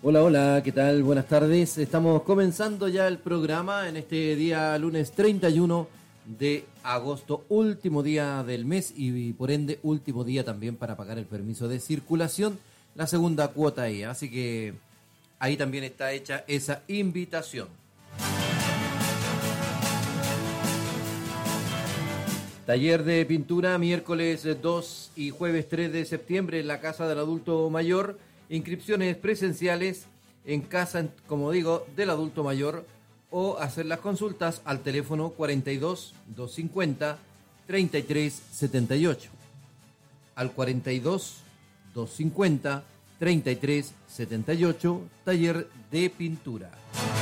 Hola, hola, ¿qué tal? Buenas tardes. Estamos comenzando ya el programa en este día lunes 31 de agosto, último día del mes y por ende último día también para pagar el permiso de circulación, la segunda cuota ahí. Así que ahí también está hecha esa invitación. Taller de pintura miércoles 2 y jueves 3 de septiembre en la Casa del Adulto Mayor. Inscripciones presenciales en casa, como digo, del adulto mayor o hacer las consultas al teléfono 42 250 33 78. Al 42 250 33 78, taller de pintura.